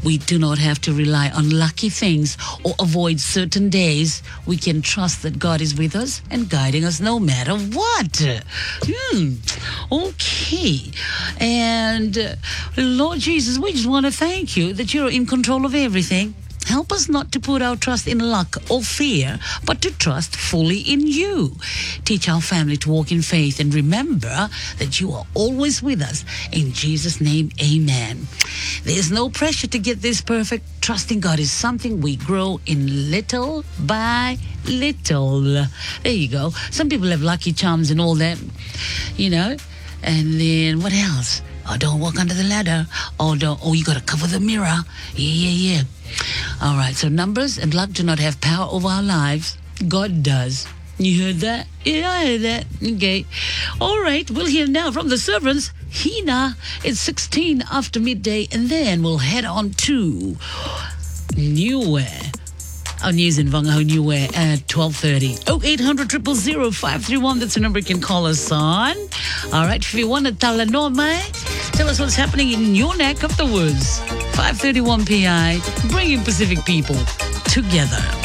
We do not have to rely on lucky things or avoid certain days. We can trust that God is with us and guiding us no matter what. Okay. And Lord Jesus, we just want to thank you that you're in control of everything. Help us not to put our trust in luck or fear, but to trust fully in you. Teach our family to walk in faith and remember that you are always with us. In Jesus' name, amen. There's no pressure to get this perfect. Trusting God is something we grow in little by little. There you go. Some people have lucky charms and all that, you know. And then what else? Oh, don't walk under the ladder. Oh, you got to cover the mirror. Yeah. All right, so numbers and luck do not have power over our lives. God does. You heard that? Yeah, I heard that. Okay. All right, we'll hear now from the servants. Hina, it's 16 after midday, and then we'll head on to Newware. Our news in Vangaho Newware at 12:30. 0800 000 531. That's the number you can call us on. All right, if you want to tell us what's happening in your neck of the woods. 5:31 PI, bringing Pacific people together.